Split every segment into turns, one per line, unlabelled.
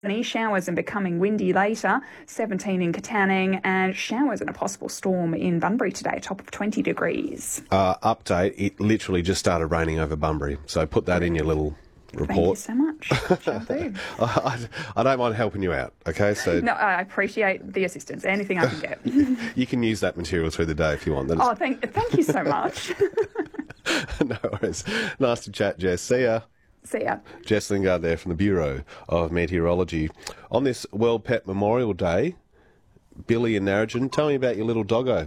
Showers and becoming windy later, 17 in Katanning, and showers and a possible storm in Bunbury today, top of 20 degrees.
Update, it literally just started raining over Bunbury, so put that in your little report.
Thank you so much. Shall do.
I don't mind helping you out, okay? So
No, I appreciate the assistance. Anything I can get.
you can use that material through the day if you want.
Oh, thank you so much.
No worries. Nice to chat, Jess. See ya.
See ya.
Jess Lingard there from the Bureau of Meteorology. On this World Pet Memorial Day, Billy and Narrogin, tell me about your little doggo.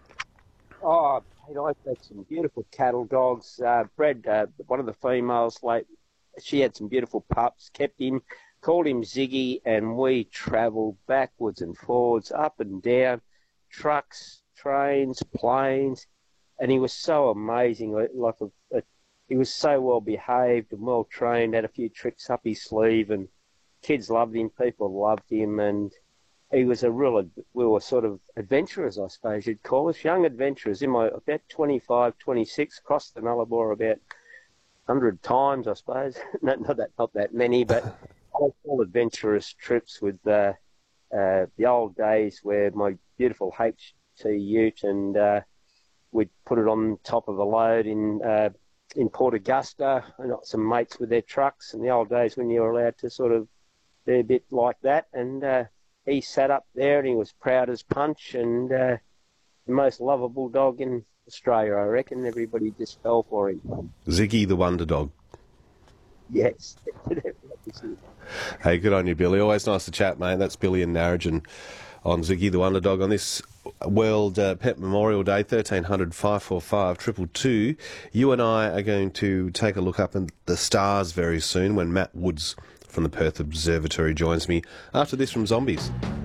Oh, I've had some beautiful cattle dogs. Bred one of the females, she had some beautiful pups, kept him, called him Ziggy, and we travelled backwards and forwards, up and down, trucks, trains, planes, and he was so amazing. He was so well behaved and well trained, had a few tricks up his sleeve, and kids loved him, people loved him, and he was we were sort of adventurers, I suppose you'd call us, young adventurers. About 25, 26, crossed the Nullarbor about 100 times, I suppose. not that many, but all adventurous trips with the old days where my beautiful HT ute, and we'd put it on top of a load in Port Augusta. I got some mates with their trucks, in the old days when you were allowed to sort of be a bit like that. And he sat up there and he was proud as punch, and the most lovable dog in Australia, I reckon. Everybody just fell for him.
Ziggy the Wonder Dog.
Yes.
Hey, good on you, Billy. Always nice to chat, mate. That's Billy and Narrogin on Ziggy the Wonder Dog on this World Pet Memorial Day, 1300 545 222. You and I are going to take a look up at the stars very soon when Matt Woods from the Perth Observatory joins me after this from Zombies.